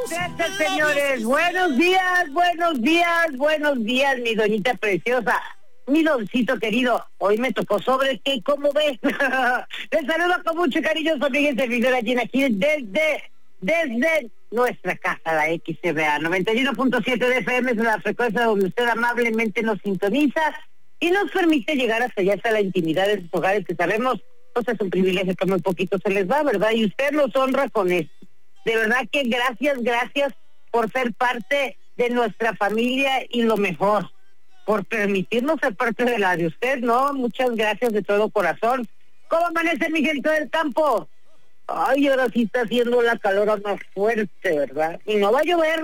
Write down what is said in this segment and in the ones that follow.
Gracias, señores. Buenos días, mi doñita preciosa. Mi doncito querido, hoy me tocó sobre que, ¿cómo ves? Les saludo con mucho cariño, su amiga y servidora Gina aquí desde nuestra casa, la XCBA 91.7 de FM, es la frecuencia donde usted amablemente nos sintoniza y nos permite llegar hasta allá, hasta la intimidad de sus hogares, que sabemos, pues es un privilegio que muy poquito se les va, ¿verdad? Y usted nos honra con esto. De verdad que gracias por ser parte de nuestra familia y lo mejor, por permitirnos ser parte de la de usted, ¿no? Muchas gracias de todo corazón. ¿Cómo amanece mi gente del campo? Ay, ahora sí está haciendo la calor más fuerte, ¿verdad? Y no va a llover.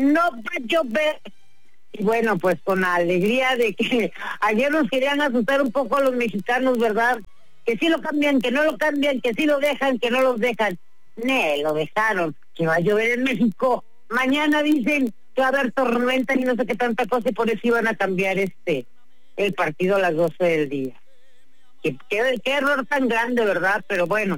Y bueno, pues con la alegría de que ayer nos querían asustar un poco a los mexicanos, ¿verdad? Que sí lo cambian, que no lo cambian, que sí lo dejan, que no los dejan. Lo dejaron, que va a llover en México. Mañana dicen que va a haber tormenta y no sé qué tanta cosa, y por eso iban a cambiar el partido a las 12 del día. Qué error tan grande, ¿verdad? Pero bueno,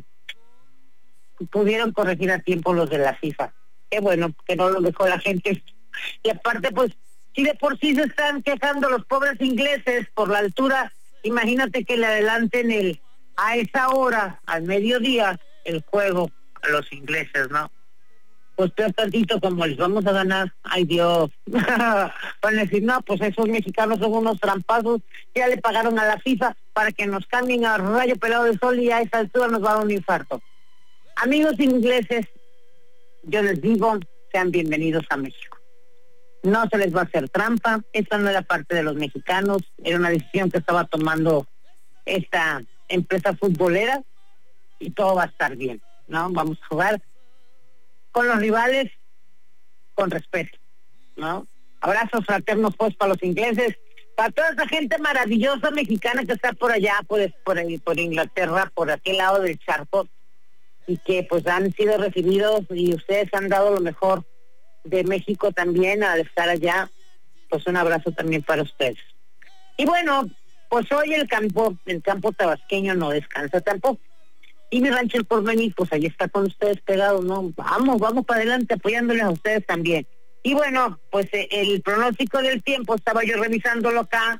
pudieron corregir a tiempo los de la FIFA. Qué bueno que no lo dejó la gente. Y aparte, pues, si de por sí se están quejando los pobres ingleses por la altura, imagínate que le adelanten a esa hora, al mediodía, el juego a los ingleses, ¿no? Pues peor tantito, como les vamos a ganar, ay Dios. Van a decir, no, pues esos mexicanos son unos trampazos, ya le pagaron a la FIFA para que nos cambien a rayo pelado de sol y a esa altura nos va a dar un infarto. Amigos ingleses, yo les digo, sean bienvenidos a México. No se les va a hacer trampa, esta no era parte de los mexicanos, era una decisión que estaba tomando esta empresa futbolera y todo va a estar bien, ¿no? Vamos a jugar con los rivales con respeto, ¿no? Abrazos fraternos pues para los ingleses, para toda esa gente maravillosa mexicana que está por allá, por Inglaterra, por aquel lado del charco, y que pues han sido recibidos y ustedes han dado lo mejor de México también al estar allá. Pues un abrazo también para ustedes. Y bueno, pues hoy el campo tabasqueño no descansa tampoco. Y mi rancho El Porvenir, pues ahí está con ustedes pegado, ¿no? Vamos para adelante apoyándoles a ustedes también. Y bueno, pues el pronóstico del tiempo, estaba yo revisándolo acá,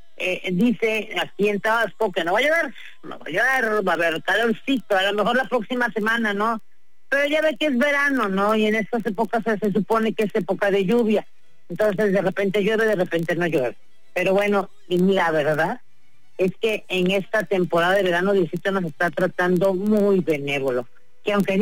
dice aquí en Tabasco que no va a llover, va a haber calorcito, a lo mejor la próxima semana, ¿no? Pero ya ve que es verano, ¿no? Y en estas épocas se supone que es época de lluvia. Entonces de repente llueve, de repente no llueve. Pero bueno, y la verdad es que en esta temporada de verano Diosito nos está tratando muy benévolo. Que aunque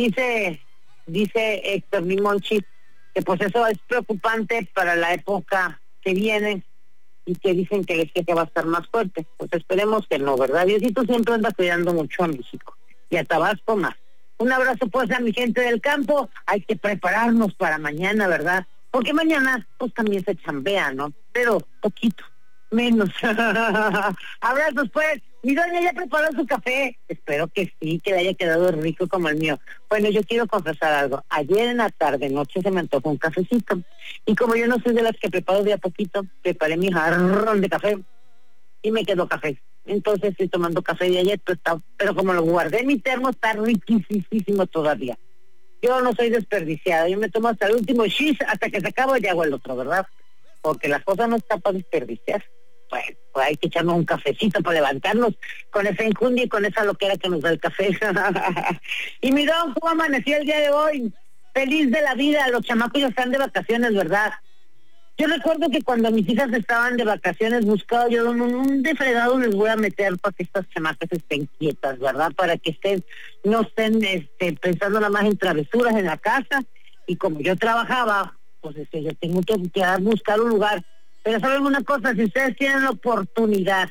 dice Héctor Limonchi, que pues eso es preocupante para la época que viene y que dicen que el que va a estar más fuerte. Pues esperemos que no, ¿verdad? Diosito siempre anda cuidando mucho a México y a Tabasco más. Un abrazo pues a mi gente del campo. Hay que prepararnos para mañana, ¿verdad? Porque mañana pues también se chambea, ¿no? Pero poquito menos. Abrazos pues. Mi doña ya preparó su café. Espero que sí, que le haya quedado rico como el mío. Bueno, yo quiero confesar algo. Ayer en la tarde, noche, se me antojó un cafecito. Y como yo no soy de las que preparo de a poquito, preparé mi jarrón de café y me quedó café. Entonces estoy tomando café de ayer, pero como lo guardé en mi termo, está riquísimo todavía. Yo no soy desperdiciada. Yo me tomo hasta el último shish, hasta que se acaba y hago el otro, ¿verdad? Porque las cosas no están para desperdiciar. Bueno, pues hay que echarnos un cafecito para levantarnos con esa enjundia y con esa loquera que nos da el café. Y mi don, ¿cómo amaneció el día de hoy? Feliz de la vida, los chamacos ya están de vacaciones, ¿verdad? Yo recuerdo que cuando mis hijas estaban de vacaciones buscaba yo un defredado les voy a meter para que estas chamacas estén quietas, ¿verdad? Para que no estén pensando nada más en travesuras en la casa. Y como yo trabajaba, pues yo tengo que buscar un lugar. Pero saben una cosa, si ustedes tienen la oportunidad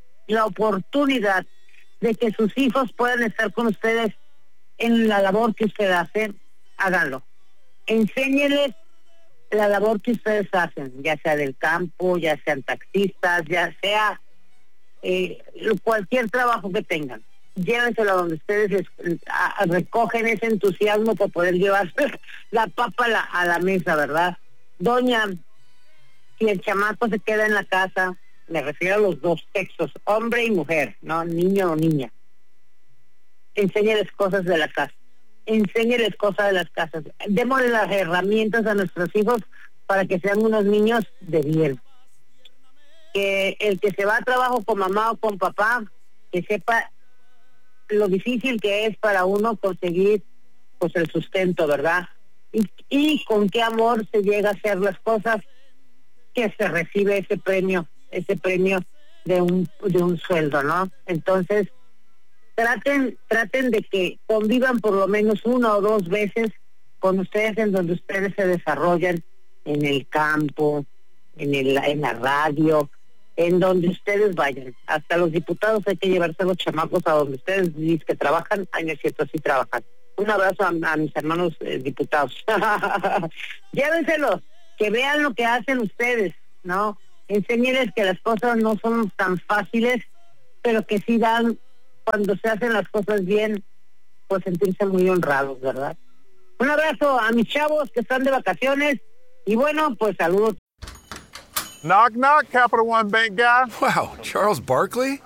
de que sus hijos puedan estar con ustedes en la labor que ustedes hacen, háganlo. Enséñenles la labor que ustedes hacen, ya sea del campo, ya sean taxistas, ya sea cualquier trabajo que tengan. Llévenselo a donde ustedes recogen ese entusiasmo para poder llevar la papa a la mesa, ¿verdad? Doña, si el chamaco se queda en la casa, me refiero a los dos sexos, hombre y mujer, no niño o niña, enséñales cosas de la casa. enséñeles cosas de las casas, démosle las herramientas a nuestros hijos para que sean unos niños de bien. Que el que se va a trabajo con mamá o con papá, que sepa lo difícil que es para uno conseguir pues el sustento, ¿verdad? Y con qué amor se llega a hacer las cosas, que se recibe ese premio de un sueldo, ¿no? Entonces, traten de que convivan por lo menos 1 o 2 veces con ustedes en donde ustedes se desarrollan, en el campo, en la radio, en donde ustedes vayan. Hasta los diputados hay que llevarse a los chamacos a donde ustedes dicen que trabajan. Ay, no es cierto, sí trabajan. Un abrazo a mis hermanos diputados. Llévenselos, que vean lo que hacen ustedes, ¿no? Enséñenles que las cosas no son tan fáciles, pero que sí dan, cuando se hacen las cosas bien, pues sentirse muy honrados, ¿verdad? Un abrazo a mis chavos que están de vacaciones y bueno, pues saludos. Knock, knock, Capital One Bank guy. Wow, Charles Barkley?